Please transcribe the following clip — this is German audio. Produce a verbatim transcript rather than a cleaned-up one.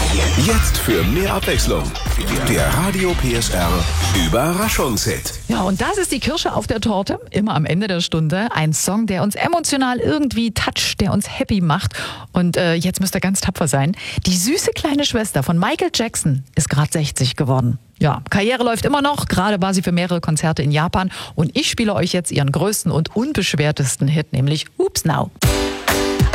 Jetzt für mehr Abwechslung. Der Radio P S R Überraschungshit. Ja, und das ist die Kirsche auf der Torte. Immer am Ende der Stunde ein Song, der uns emotional irgendwie toucht, der uns happy macht. Und äh, jetzt müsst ihr ganz tapfer sein. Die süße kleine Schwester von Michael Jackson ist gerade sechzig geworden. Ja, Karriere läuft immer noch. Gerade war sie für mehrere Konzerte in Japan. Und ich spiele euch jetzt ihren größten und unbeschwertesten Hit, nämlich Oops Now.